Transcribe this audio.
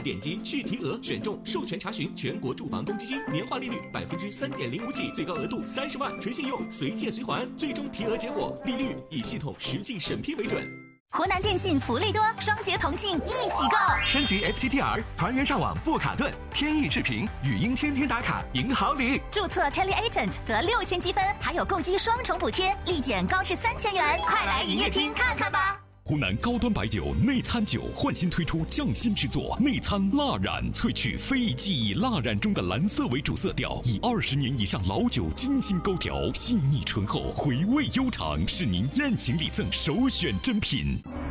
点击去提额，选中授权查询全国住房公积金，年化利率3.05%起，最高额度30万，纯信用，随借随还，最终提额结果利率以系统实际审批为准。 湖南电信福利多，双节同庆一起购！ 升级 FTTR， 团圆上网不卡顿，天翼视频、语音天天打卡，赢好礼！ 注册 TeleAgent 得6000积分，还有购机双重补贴，立减高至3000元，快来营业厅看看吧！ 湖南高端白酒内参酒焕新推出匠心制作内参蜡染，萃取非遗技艺蜡染中的蓝色为主色调，以20年以上老酒精心勾调，细腻醇厚，回味悠长，是您宴请礼赠首选珍品。